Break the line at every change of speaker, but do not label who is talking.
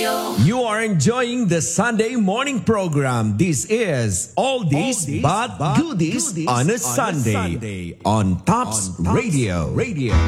You are enjoying the Sunday morning program. This is Oldies but Goodies on a Sunday on Tops Radio.